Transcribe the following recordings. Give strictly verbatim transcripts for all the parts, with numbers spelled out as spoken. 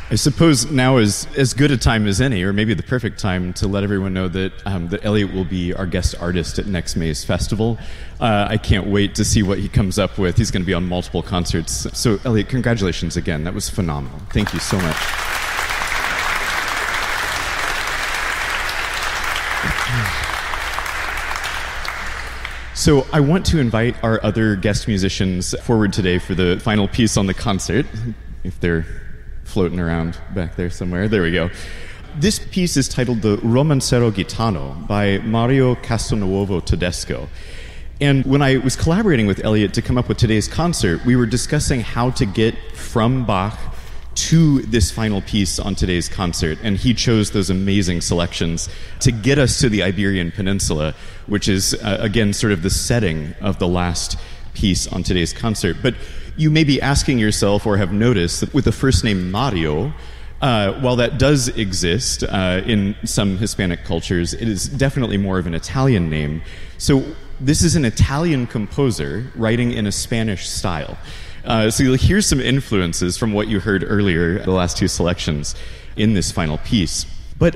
I suppose now is as good a time as any, or maybe the perfect time, to let everyone know that um, that Elliot will be our guest artist at next May's festival. Uh, I can't wait to see what he comes up with. He's going to be on multiple concerts. So, Elliot, congratulations again. That was phenomenal. Thank you so much. So I want to invite our other guest musicians forward today for the final piece on the concert, if they're floating around back there somewhere. There we go. This piece is titled The Romancero Gitano by Mario Castelnuovo Tedesco. And when I was collaborating with Elliot to come up with today's concert, we were discussing how to get from Bach to this final piece on today's concert, and he chose those amazing selections to get us to the Iberian Peninsula, which is, uh, again, sort of the setting of the last piece on today's concert. But you may be asking yourself, or have noticed, that with the first name Mario, uh, while that does exist uh, in some Hispanic cultures, it is definitely more of an Italian name. So this is an Italian composer writing in a Spanish style. Uh, so you'll hear some influences from what you heard earlier, the last two selections, in this final piece. But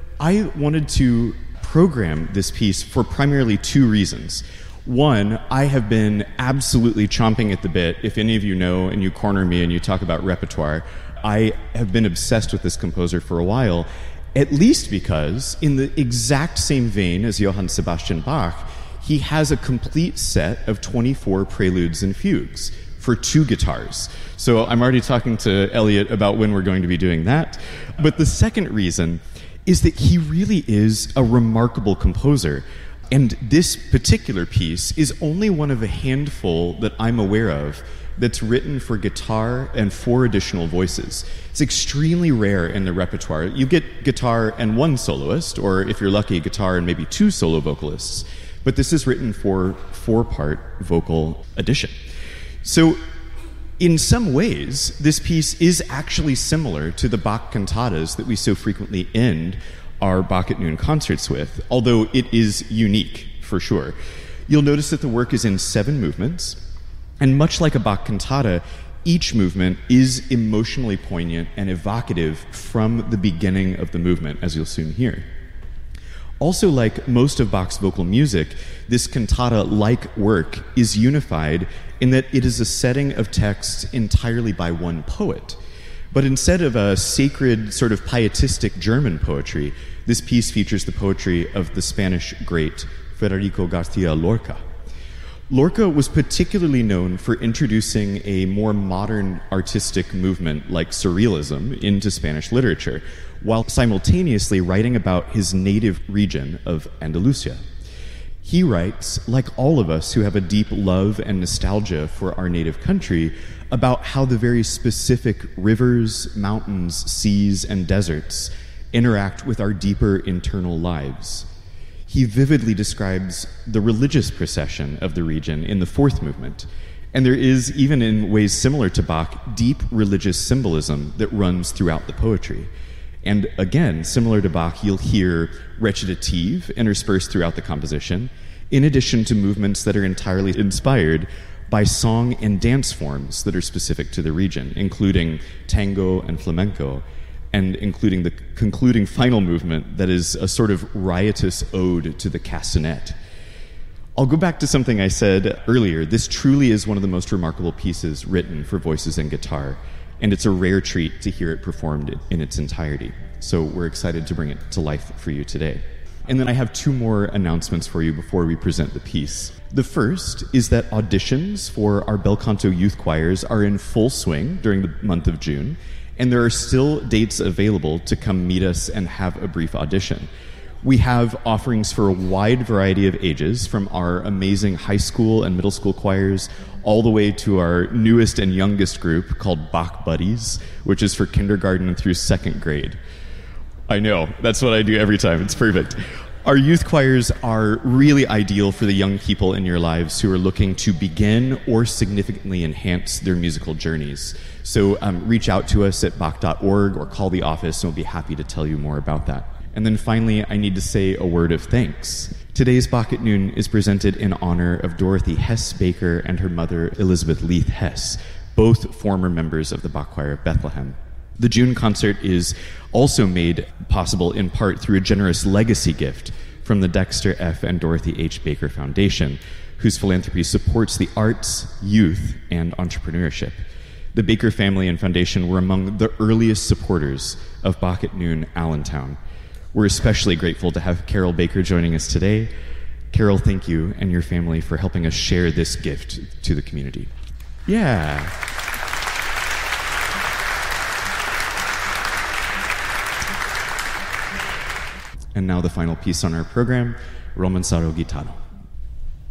I wanted to program this piece for primarily two reasons. One, I have been absolutely chomping at the bit. If any of you know and you corner me and you talk about repertoire, I have been obsessed with this composer for a while, at least because, in the exact same vein as Johann Sebastian Bach, he has a complete set of twenty-four preludes and fugues for two guitars. So I'm already talking to Elliot about when we're going to be doing that. But the second reason is that he really is a remarkable composer. And this particular piece is only one of a handful that I'm aware of that's written for guitar and four additional voices. It's extremely rare in the repertoire. You get guitar and one soloist, or if you're lucky, guitar and maybe two solo vocalists. But this is written for four-part vocal addition. So in some ways, this piece is actually similar to the Bach cantatas that we so frequently end our Bach at Noon concerts with, although it is unique, for sure. You'll notice that the work is in seven movements, and much like a Bach cantata, each movement is emotionally poignant and evocative from the beginning of the movement, as you'll soon hear. Also, like most of Bach's vocal music, this cantata-like work is unified in that it is a setting of text entirely by one poet. But instead of a sacred, sort of pietistic German poetry, this piece features the poetry of the Spanish great Federico Garcia Lorca. Lorca was particularly known for introducing a more modern artistic movement like Surrealism into Spanish literature, while simultaneously writing about his native region of Andalusia. He writes, like all of us who have a deep love and nostalgia for our native country, about how the very specific rivers, mountains, seas, and deserts interact with our deeper internal lives. He vividly describes the religious procession of the region in the fourth movement, and there is, even in ways similar to Bach, deep religious symbolism that runs throughout the poetry. And again, similar to Bach, you'll hear recitative interspersed throughout the composition, in addition to movements that are entirely inspired by song and dance forms that are specific to the region, including tango and flamenco, and including the concluding final movement that is a sort of riotous ode to the castanet. I'll go back to something I said earlier. This truly is one of the most remarkable pieces written for voices and guitar, and it's a rare treat to hear it performed in its entirety. So we're excited to bring it to life for you today. And then I have two more announcements for you before we present the piece. The first is that auditions for our Bel Canto youth choirs are in full swing during the month of June, and there are still dates available to come meet us and have a brief audition. We have offerings for a wide variety of ages, from our amazing high school and middle school choirs all the way to our newest and youngest group called Bach Buddies, which is for kindergarten through second grade. I know, that's what I do every time. It's perfect. Our youth choirs are really ideal for the young people in your lives who are looking to begin or significantly enhance their musical journeys. So um, reach out to us at Bach dot org or call the office, and we'll be happy to tell you more about that. And then finally, I need to say a word of thanks. Today's Bach at Noon is presented in honor of Dorothy Hess Baker and her mother, Elizabeth Leith Hess, both former members of the Bach Choir of Bethlehem. The June concert is also made possible in part through a generous legacy gift from the Dexter F. and Dorothy H. Baker Foundation, whose philanthropy supports the arts, youth, and entrepreneurship. The Baker family and foundation were among the earliest supporters of Bach at Noon Allentown. We're especially grateful to have Carol Baker joining us today. Carol, thank you and your family for helping us share this gift to the community. Yeah. And now the final piece on our program, Romancero Gitano.